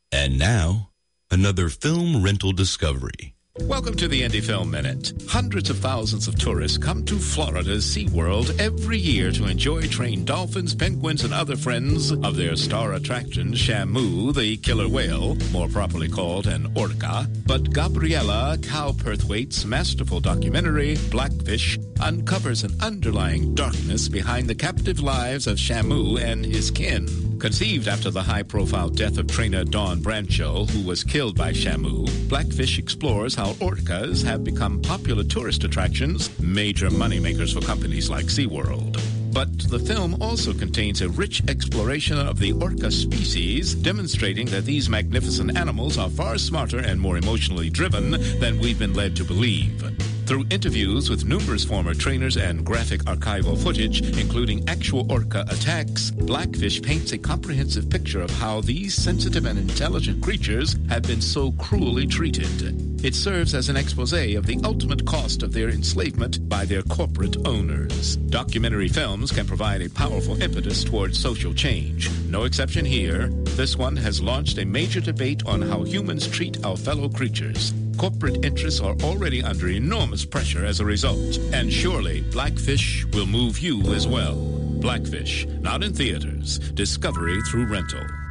And now, another film rental discovery. Welcome to the Indie Film Minute. Hundreds of thousands of tourists come to Florida's SeaWorld every year to enjoy trained dolphins, penguins, and other friends of their star attraction, Shamu, the killer whale, more properly called an orca. But Gabriella Cowperthwaite's masterful documentary, Blackfish, uncovers an underlying darkness behind the captive lives of Shamu and his kin. Conceived after the high-profile death of trainer Dawn Brancho, who was killed by Shamu, Blackfish explores how orcas have become popular tourist attractions, major moneymakers for companies like SeaWorld. But the film also contains a rich exploration of the orca species, demonstrating that these magnificent animals are far smarter and more emotionally driven than we've been led to believe. Through interviews with numerous former trainers and graphic archival footage, including actual orca attacks, Blackfish paints a comprehensive picture of how these sensitive and intelligent creatures have been so cruelly treated. It serves as an expose of the ultimate cost of their enslavement by their corporate owners. Documentary films can provide a powerful impetus towards social change. No exception here. This one has launched a major debate on how humans treat our fellow creatures. Corporate interests are already under enormous pressure as a result, and surely Blackfish will move you as well. Blackfish, not in theaters, discovery through rental.